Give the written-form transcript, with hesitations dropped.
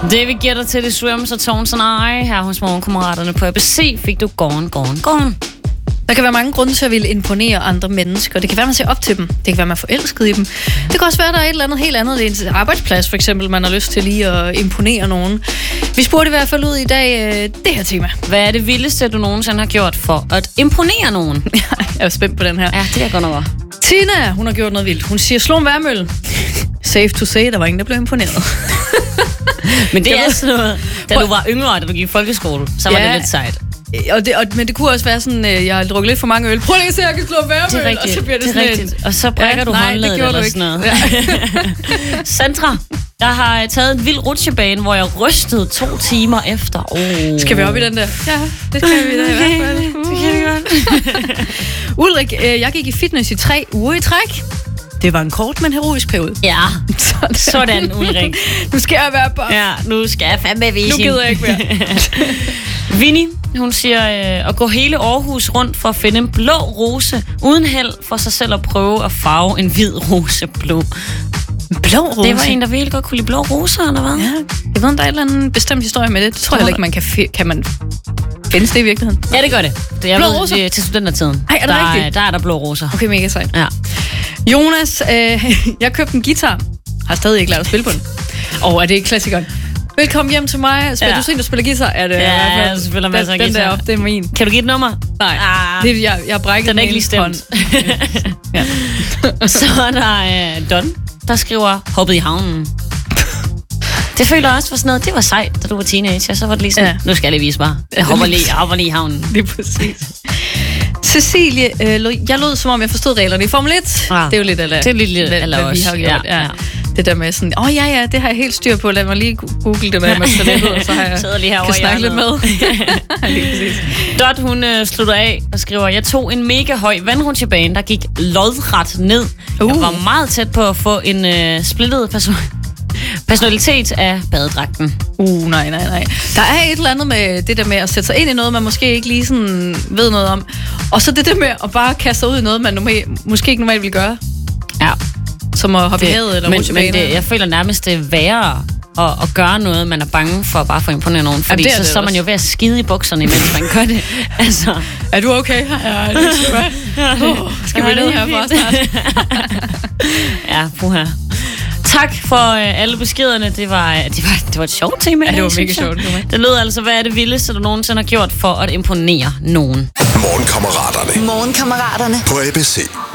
David Guetta til The Swims og Tones and I. Her hos Morgenkammeraterne på ABC fik du Gone. Der kan være mange grunde til at ville imponere andre mennesker. Det kan være, man ser op til dem. Det kan være, man er forelsket i dem. Det kan også være, der er et eller andet helt andet. Det er en arbejdsplads, for eksempel, man har lyst til lige at imponere nogen. Vi spurgte i hvert fald ud i dag det her tema. Hvad er det vildeste, du nogensinde har gjort for at imponere nogen? Jeg er spændt på den her. Ja, det er godt nok. Tina, hun har gjort noget vildt. Hun siger, slå en værmølle. Safe to say, der var ingen, der blev imponeret. Men det er sådan noget, da du var yngre, da du gik i folkeskole, så var det lidt sejt. Men det kunne også være sådan, jeg har drukket lidt for mange øl. Prøv lige at se, jeg kan slå værmølle, og så bliver det sådan rigtigt. Og så brækker du håndledet eller sådan noget. Ja. Sandra, jeg har taget en vild rutsjebane, hvor jeg rystede 2 timer efter. Skal vi op i den der? Ja, det kan vi da i hvert fald. Det kan vi godt. Ulrik, jeg gik i fitness i 3 uger i træk. Det var en kort, men heroisk periode. Ja, sådan Ulrik. Nu skal jeg være buff. Ja, nu skal jeg fandme vise. Nu gider jeg ikke mere. Vinnie, hun siger at gå hele Aarhus rundt for at finde en blå rose, uden held for sig selv at prøve at farve en hvid rose blå. Blå rose? Det var en, der virkelig godt kunne lide blå roser, eller hvad? Ja, jeg ved, om der er en eller anden bestemt historie med det. Det tror jeg heller ikke, kan man findes det i virkeligheden? Ja, det gør det. Jeg blå ved, roser? Det er til studentertiden. Ej, er det rigtigt? Der er der blå roser. Okay, mega sejt. Ja. Jonas, jeg købte en guitar. Har stadig ikke lært at spille på den. Er det ikke klassikeren? Velkommen hjem til mig. Spiller du der spiller guitar? Er det jeg spiller masser af guitar. Den deroppe, det er min. Kan du give et nummer? Nej. Jeg brækker den er ikke lige stemt. Ja. Så er der Don, der skriver hoppet i havnen. Det føler jeg også var sådan noget. Det var sejt, da du var teenager. Så var det lige sådan, nu skal jeg lige vise mig. Jeg hopper lige i havnen. Det er præcis. Cecilie, jeg lød som om jeg forstod reglerne i Formel 1. Det er jo lidt af det er lidt hvad vi har gjort. Ja. Det der med sådan, det har jeg helt styr på. Lad mig lige google det med talentet, og så har jeg kan snakke lidt med. Dot, hun slutter af og skriver, jeg tog en mega høj vandrutsjebane, der gik lodret ned. Jeg var meget tæt på at få en splittet personalitet af badedragten. Nej. Der er et eller andet med det der med at sætte sig ind i noget, man måske ikke lige sådan ved noget om. Og så det der med at bare kaste sig ud i noget, man måske ikke normalt vil gøre. Ja. Som at hoppe i havet eller rutsjebane. Men jeg føler nærmest, det er værre at gøre noget, man er bange for bare for at imponere nogen. Fordi så er man jo ved at skide i bukserne, mens man gør det. Altså. Er du okay? Ja, skal vi ned herfra snart? Ja, puha. Tak for alle beskederne. Det var et sjovt tema. Ja, det var mega sjovt. Det lød altså, hvad er det vildeste, du nogensinde har gjort for at imponere nogen? Morgenkammeraterne på ABC.